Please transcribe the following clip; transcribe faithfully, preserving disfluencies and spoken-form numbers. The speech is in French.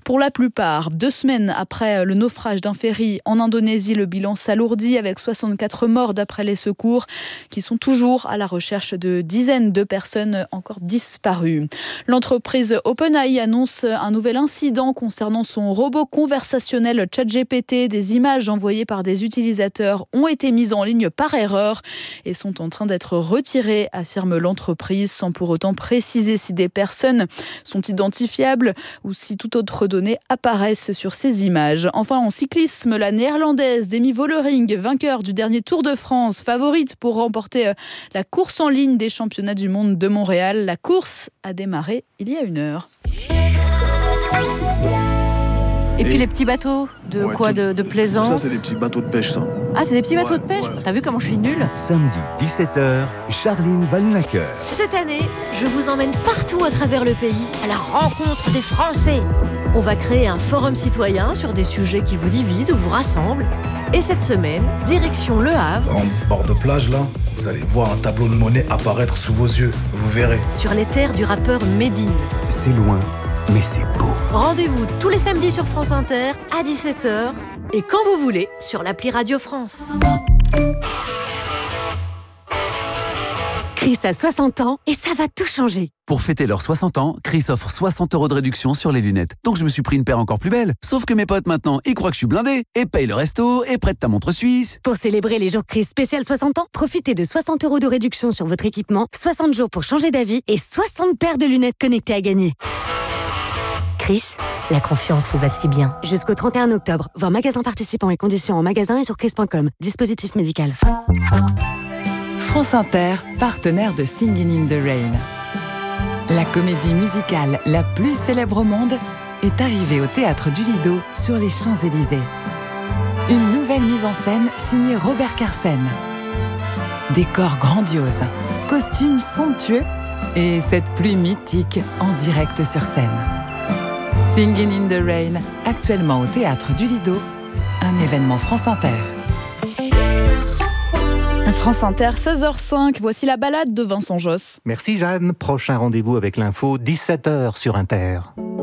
Pour la plupart, deux semaines après le naufrage d'un ferry en Indonésie, le bilan s'alourdit avec soixante-quatre morts d'après les secours qui sont toujours à la recherche de dizaines de personnes encore disparues. L'entreprise OpenAI annonce un nouvel incident concernant son robot conversationnel ChatGPT. Des images envoyées par des utilisateurs ont été mises en ligne par erreur et sont en train d'être retirées, affirme l'entreprise, sans pour autant préciser si des personnes sont identifiables ou si toute autre donnée apparaissent sur ces images. Enfin, en cyclisme, la néerlandaise Demi Vollering, vainqueur du dernier Tour de France, favorite pour remporter la course en ligne des championnats du monde de Montréal. La course a démarré il y a une heure. Et, et puis les petits bateaux de ouais, quoi, tout, de, de plaisance. Ça, c'est des petits bateaux de pêche, ça. Ah, c'est des petits bateaux ouais, de pêche. ouais. T'as vu comment je suis nulle? Samedi dix-sept heures, Charline Vanhoenacker. Cette année, je vous emmène partout à travers le pays à la rencontre des Français. On va créer un forum citoyen sur des sujets qui vous divisent ou vous rassemblent. Et cette semaine, direction Le Havre. En bord de plage, là, vous allez voir un tableau de monnaie apparaître sous vos yeux. Vous verrez. Sur les terres du rappeur Medine. C'est loin, mais c'est beau. Rendez-vous tous les samedis sur France Inter à dix-sept heures et quand vous voulez sur l'appli Radio France. Chris a soixante ans et ça va tout changer. Pour fêter leurs soixante ans, Chris offre soixante euros de réduction sur les lunettes. Donc je me suis pris une paire encore plus belle. Sauf que mes potes maintenant, ils croient que je suis blindé et payent le resto et prêtent ta montre suisse. Pour célébrer les jours Chris spécial soixante ans, profitez de soixante euros de réduction sur votre équipement, soixante jours pour changer d'avis et soixante paires de lunettes connectées à gagner. Chris, la confiance vous va si bien. Jusqu'au trente et un octobre, voir magasin participants et conditions en magasin et sur chris point com. Dispositif médical. France Inter, partenaire de Singin' in the Rain. La comédie musicale la plus célèbre au monde est arrivée au Théâtre du Lido sur les Champs-Élysées. Une nouvelle mise en scène signée Robert Carsen. Décor grandiose, costumes somptueux et cette pluie mythique en direct sur scène. Singin' in the Rain, actuellement au Théâtre du Lido, un événement France Inter. France Inter, seize heures cinq, voici la balade de Vincent Josse. Merci Jeanne, prochain rendez-vous avec l'info, dix-sept heures sur Inter.